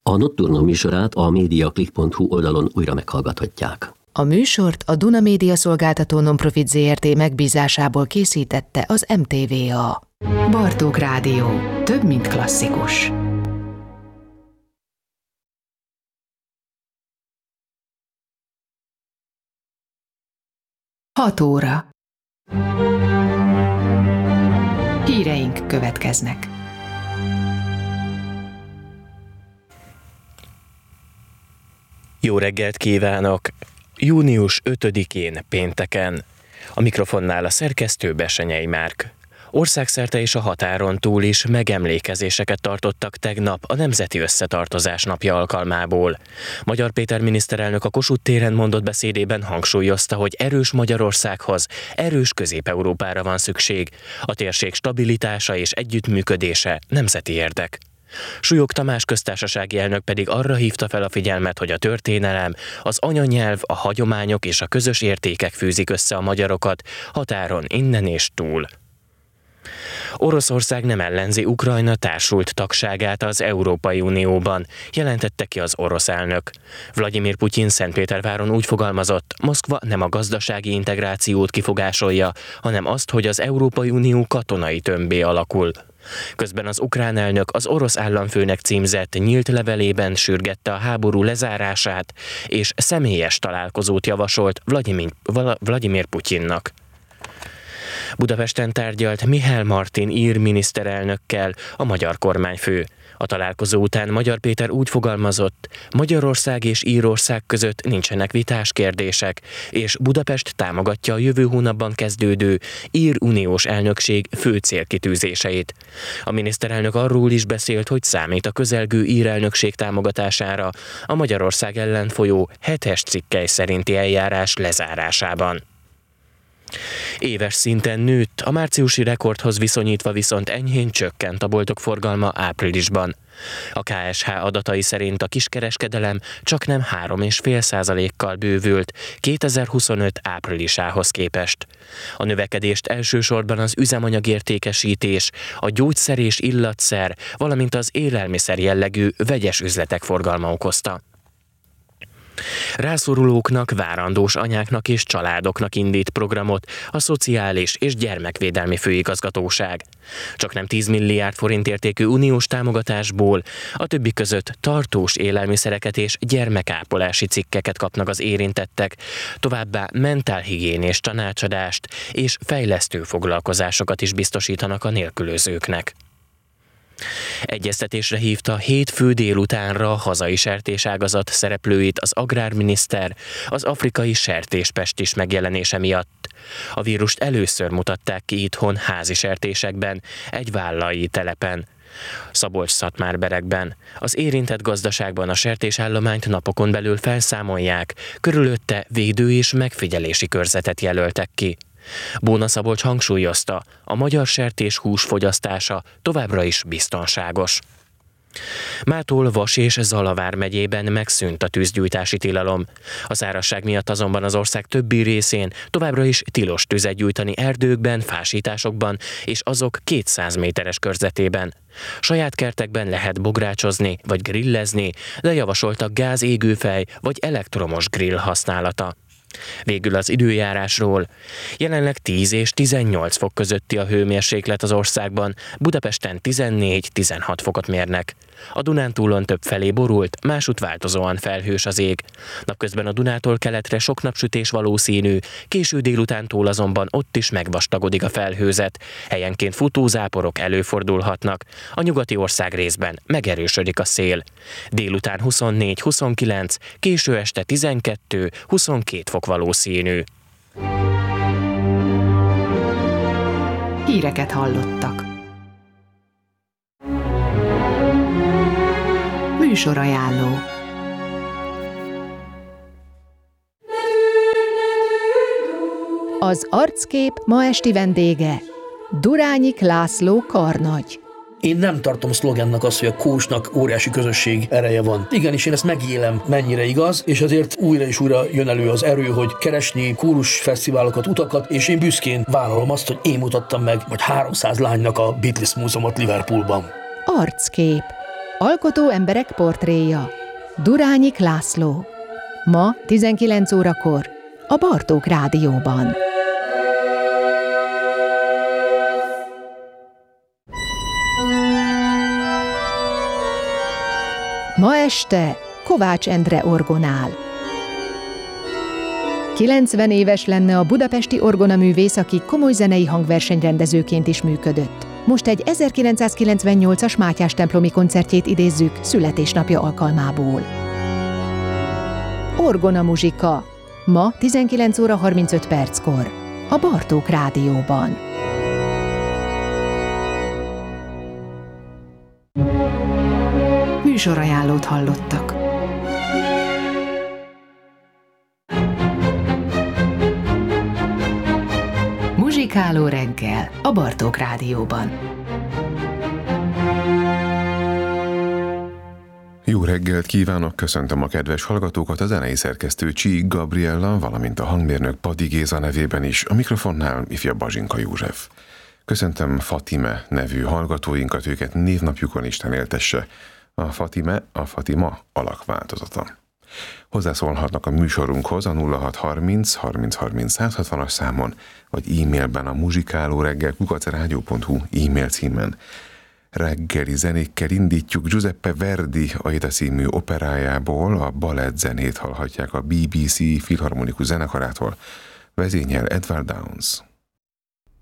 A Nocturno műsorát a mediaclick.hu oldalon újra meghallgathatják. A műsort a Duna Média Szolgáltató Nonprofit Zrt. Megbízásából készítette az MTVA. Bartók Rádió. Több, mint klasszikus. Hat óra. Híreink következnek. Jó reggelt kívánok! Június 5-én pénteken. A mikrofonnál a szerkesztő Bessenyei Márk. Országszerte és a határon túl is megemlékezéseket tartottak tegnap a Nemzeti Összetartozás napja alkalmából. Magyar Péter miniszterelnök a Kossuth téren mondott beszédében hangsúlyozta, hogy erős Magyarországhoz, erős Közép-Európára van szükség. A térség stabilitása és együttműködése nemzeti érdek. Súlyog Tamás köztársasági elnök pedig arra hívta fel a figyelmet, hogy a történelem, az anyanyelv, a hagyományok és a közös értékek fűzik össze a magyarokat határon innen és túl. Oroszország nem ellenzi Ukrajna társult tagságát az Európai Unióban, jelentette ki az orosz elnök. Vladimir Putyin Szentpéterváron úgy fogalmazott, Moszkva nem a gazdasági integrációt kifogásolja, hanem azt, hogy az Európai Unió katonai tömbbé alakul. Közben az ukrán elnök az orosz államfőnek címzett nyílt levelében sürgette a háború lezárását, és személyes találkozót javasolt Vladimir Putyinnak. Budapesten tárgyalt Mihály Martin ír miniszterelnökkel a magyar kormányfő. A találkozó után Magyar Péter úgy fogalmazott, Magyarország és Írország között nincsenek vitás kérdések, és Budapest támogatja a jövő hónapban kezdődő ír uniós elnökség fő célkitűzéseit. A miniszterelnök arról is beszélt, hogy számít a közelgő ír elnökség támogatására a Magyarország ellen folyó 7-es cikkely szerinti eljárás lezárásában. Éves szinten nőtt, a márciusi rekordhoz viszonyítva viszont enyhén csökkent a boltok forgalma áprilisban. A KSH adatai szerint a kiskereskedelem csaknem 3,5%-kal bővült 2025 áprilisához képest. A növekedést elsősorban az üzemanyagértékesítés, a gyógyszer és illatszer, valamint az élelmiszer jellegű vegyes üzletek forgalma okozta. Rászorulóknak, várandós anyáknak és családoknak indít programot a Szociális és Gyermekvédelmi Főigazgatóság. Csaknem 10 milliárd forint értékű uniós támogatásból a többi között tartós élelmiszereket és gyermekápolási cikkeket kapnak az érintettek, továbbá mentálhigiénés tanácsadást és fejlesztő foglalkozásokat is biztosítanak a nélkülözőknek. Egyeztetésre hívta hétfő délutánra a hazai sertéságazat szereplőit az agrárminiszter az afrikai sertéspest is megjelenése miatt. A vírust először mutatták ki itthon házi sertésekben, egy vállai telepen. Szabolcs-Szatmárberekben. Az érintett gazdaságban a sertésállományt napokon belül felszámolják, körülötte védő- és megfigyelési körzetet jelöltek ki. Bóna Szabolcs hangsúlyozta, a magyar sertés húsfogyasztása továbbra is biztonságos. Mától Vas és Zalavár megyében megszűnt a tűzgyújtási tilalom. A szárazság miatt azonban az ország többi részén továbbra is tilos tüzet gyújtani erdőkben, fásításokban és azok 200 méteres körzetében. Saját kertekben lehet bográcsozni vagy grillezni, de javasoltak gázégőfej vagy elektromos grill használata. Végül az időjárásról. Jelenleg 10 és 18 fok közötti a hőmérséklet az országban, Budapesten 14-16 fokot mérnek. A Dunántúlon többfelé borult, másút változóan felhős az ég. Napközben a Dunától keletre sok napsütés valószínű, késő délutántól azonban ott is megvastagodik a felhőzet. Helyenként futózáporok előfordulhatnak. A nyugati ország részben megerősödik a szél. Délután 24-29, késő este 12-22 fok valószínű. Híreket hallottak. Műsorajánló. Az Arckép ma esti vendége Durányik László karnagy. Én nem tartom szlogennak azt, hogy a kósnak óriási közösség ereje van. Igenis, én ezt megélem, mennyire igaz, és azért újra és újra jön elő az erő, hogy keresni kórusfesztiválokat, utakat, és én büszkén vállalom azt, hogy én mutattam meg vagy 300 lánynak a Beatles múzeumot Liverpoolban. Arckép. Alkotó emberek portréja. Durányik László. Ma 19 órakor a Bartók Rádióban. Ma este Kovács Endre orgonál. 90 éves lenne a budapesti orgonaművész, aki komoly zenei hangversenyrendezőként is működött. Most egy 1998-as Mátyás templomi koncertjét idézzük születésnapja alkalmából. Orgona muzsika. Ma 19 óra 35 perckor. A Bartók Rádióban. Műsorajánlót hallottak. Muzsikáló reggel a Bartók Rádióban. Jó reggelt kívánok, köszöntöm a kedves hallgatókat, a zenei szerkesztő Csík Gabriella, valamint a hangmérnök Padi Géza nevében is, a mikrofonnál ifjabb Bazsinka József. Köszöntöm Fatime nevű hallgatóinkat, őket névnapjukon Isten éltesse. A Fatima alakváltozata. Hozzászólhatnak a műsorunkhoz a 0630 30 30 160-as számon, vagy e-mailben a muzsikálóreggel@rádió.hu e-mail címen. Reggeli zenékkel indítjuk Giuseppe Verdi Aida című operájából, a balett zenét hallhatják a BBC Filharmonikus Zenekarától, vezényel Edward Downes.